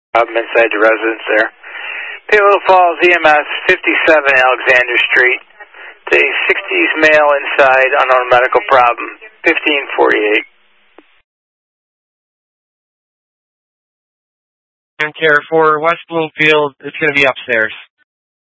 Problem inside the residence there. Palo Falls EMS 57 Alexander Street. The 60s male inside, unknown medical problem, 1548. And care for West Bloomfield, it's going to be upstairs.